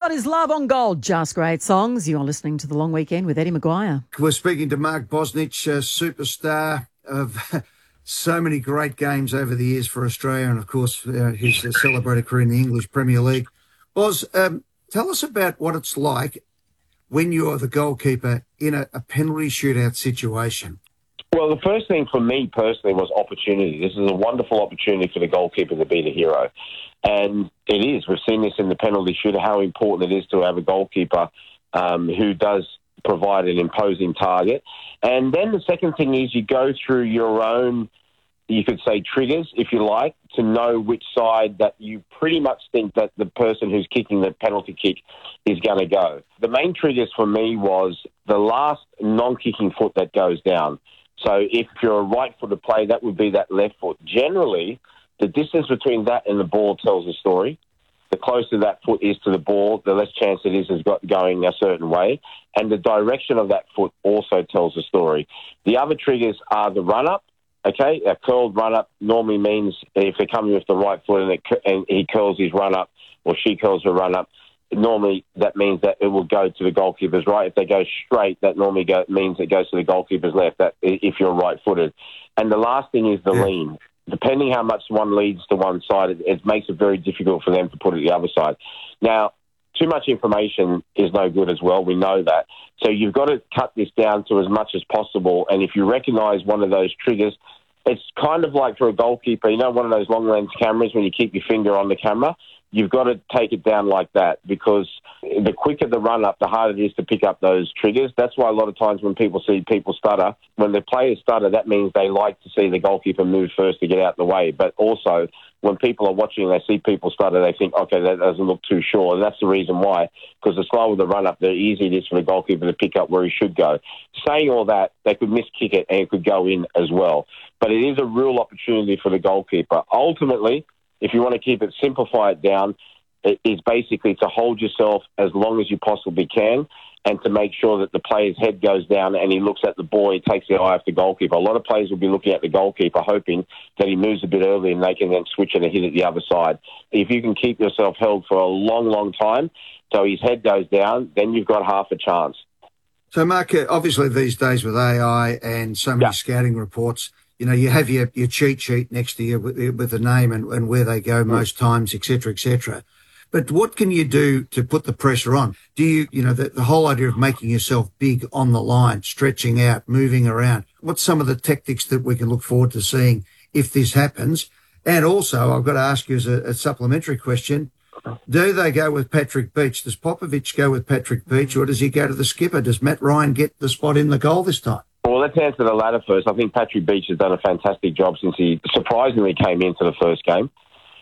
What is love on gold? Just great songs. You're listening to The Long Weekend with Eddie Maguire. We're speaking to Mark Bosnich, superstar of so many great games over the years for Australia, and of course his celebrated career in the English Premier League. Boz, tell us about what it's like when you're the goalkeeper in a penalty shootout situation. Well, the first thing for me personally was opportunity. This is a wonderful opportunity for the goalkeeper to be the hero. And it is. We've seen this in the penalty shootout, how important it is to have a goalkeeper who does provide an imposing target. And then the second thing is you go through your own, you could say, triggers, if you like, to know which side that you pretty much think that the person who's kicking the penalty kick is going to go. The main triggers for me was the last non-kicking foot that goes down. So if you're a right-footed player, that would be that left foot. Generally, the distance between that and the ball tells a story. The closer that foot is to the ball, the less chance it is going a certain way. And the direction of that foot also tells a story. The other triggers are the run-up. Okay, a curled run-up normally means if they're coming with the right foot and he curls his run-up or she curls her run-up, normally that means that it will go to the goalkeeper's right. If they go straight, that normally means it goes to the goalkeeper's left, that if you're right-footed. And the last thing is the lean. Depending how much one leads to one side, it makes it very difficult for them to put it the other side. Now, too much information is no good as well. We know that. So you've got to cut this down to as much as possible. And if you recognise one of those triggers, it's kind of like for a goalkeeper, you know, one of those long lens cameras when you keep your finger on the camera. You've got to take it down like that because the quicker the run-up, the harder it is to pick up those triggers. That's why a lot of times when people see people stutter, when the players stutter, that means they like to see the goalkeeper move first to get out the way. But also, when people are watching and they see people stutter, they think, okay, that doesn't look too sure. And that's the reason why, because the slower the run-up, the easier it is for the goalkeeper to pick up where he should go. Saying all that, they could miskick it and it could go in as well. But it is a real opportunity for the goalkeeper. Ultimately, if you want to keep it, simplify it down, it is basically to hold yourself as long as you possibly can and to make sure that the player's head goes down and he looks at the ball, he takes the eye off the goalkeeper. A lot of players will be looking at the goalkeeper hoping that he moves a bit early and they can then switch and hit it the other side. If you can keep yourself held for a long, long time so his head goes down, then you've got half a chance. So, Mark, obviously these days with AI and so many scouting reports, you know, you have your cheat sheet next to you with the name and where they go most times, et cetera, et cetera. But what can you do to put the pressure on? Do you know, the whole idea of making yourself big on the line, stretching out, moving around, what's some of the tactics that we can look forward to seeing if this happens? And also, I've got to ask you as a supplementary question, do they go with Patrick Beach? Does Popovic go with Patrick Beach or does he go to the skipper? Does Matt Ryan get the spot in the goal this time? Well, let's answer the latter first. I think Patrick Beach has done a fantastic job since he surprisingly came into the first game.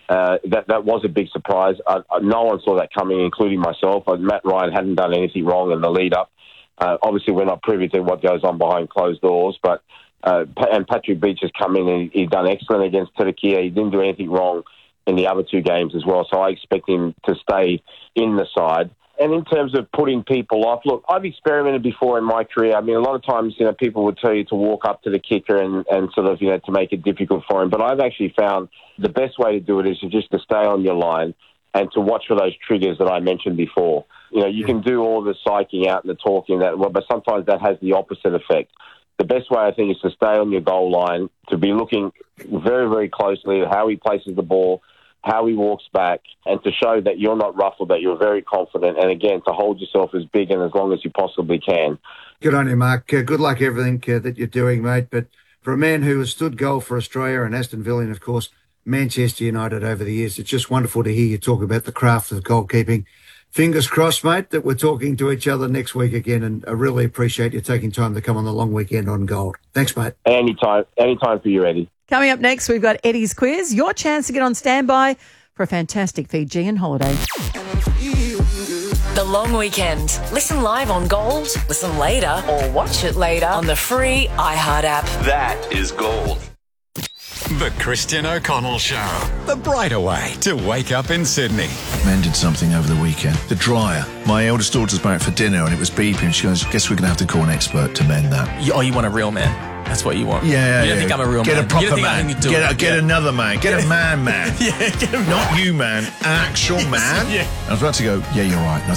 That was a big surprise. No one saw that coming, including myself. Matt Ryan hadn't done anything wrong in the lead-up. Obviously, we're not privy to what goes on behind closed doors, but and Patrick Beach has come in and he's done excellent against Turkey. He didn't do anything wrong in the other two games as well, so I expect him to stay in the side. And in terms of putting people off, look, I've experimented before in my career. I mean, a lot of times, you know, people would tell you to walk up to the kicker and sort of, you know, to make it difficult for him. But I've actually found the best way to do it is just to stay on your line and to watch for those triggers that I mentioned before. You know, you can do all the psyching out and the talking, but sometimes that has the opposite effect. The best way, I think, is to stay on your goal line, to be looking very, very closely at how he places the ball, how he walks back, and to show that you're not ruffled, that you're very confident, and again, to hold yourself as big and as long as you possibly can. Good on you, Mark. Good luck everything that you're doing, mate. But for a man who has stood goal for Australia and Aston Villa and, of course, Manchester United over the years, it's just wonderful to hear you talk about the craft of goalkeeping. Fingers crossed, mate, that we're talking to each other next week again, and I really appreciate you taking time to come on the long weekend on Gold. Thanks, mate. Anytime for you, Eddie. Coming up next, we've got Eddie's quiz. Your chance to get on standby for a fantastic Fijian holiday. The Long Weekend. Listen live on Gold, listen later, or watch it later on the free iHeart app. That is Gold. The Christian O'Connell Show. The brighter way to wake up in Sydney. Mended something over the weekend. The dryer. My eldest daughter's back for dinner and it was beeping. She goes, guess we're going to have to call an expert to mend that. You want a real man. That's what you want. Yeah, You don't think I'm a real get man. A proper You don't think man. I can do it. Get another man. Get a man. Yeah, get a man. Not you, man. An actual man. Yeah. I was about to go, yeah, you're right. And I